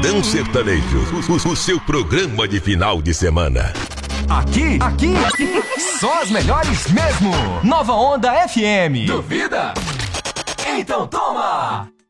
Pagodão Sertanejo, o seu programa de final de semana. Aqui, só as melhores mesmo. Nova Onda FM. Duvida? Então toma!